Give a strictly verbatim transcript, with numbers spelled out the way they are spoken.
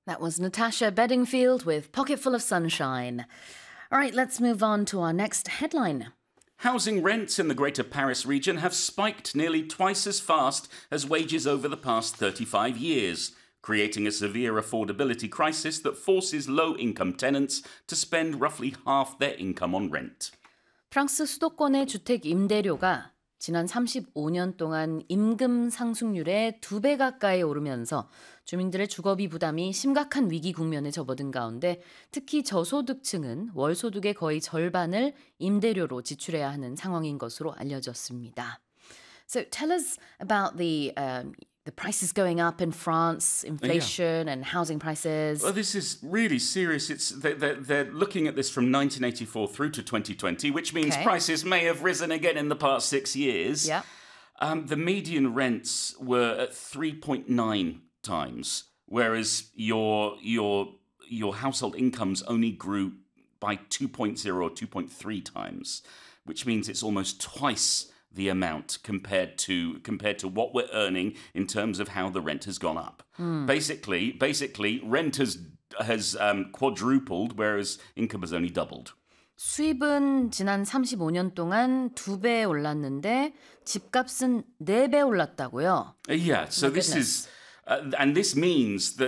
That was Natasha Bedingfield with Pocketful of Sunshine. All right, let's move on to our next headline. Housing rents in the Greater Paris region have spiked nearly twice as fast as wages over the past thirty-five years, creating a severe affordability crisis that forces low-income tenants to spend roughly half their income on rent. 프랑스 수도권의 주택 임대료가 지난 삼십오 년 동안 임금 상승률의 두 배 가까이 오르면서 주민들의 주거비 부담이 심각한 위기 국면에 접어든 가운데 특히 저소득층은 월소득의 거의 절반을 임대료로 지출해야 하는 상황인 것으로 알려졌습니다. So tell us about the um, the prices going up in France, inflation yeah. and housing prices. Well, this is really serious. It's they're, they're, they're looking at this from nineteen eighty-four through to twenty twenty, which means okay. prices may have risen again in the past six years. Yeah. Um, the median rents were at three point nine times, whereas your your your household incomes only grew by two point zero or two point three times, which means it's almost twice the amount compared to compared to what we're earning in terms of how the rent has gone up. Mm. Basically, basically, rent has has um, quadrupled, whereas income has only doubled. 수입은 지난 삼십오 년 동안 두 배 올랐는데 집값은 네 배 올랐다고요? Yeah, so My this goodness. is, uh, and this means that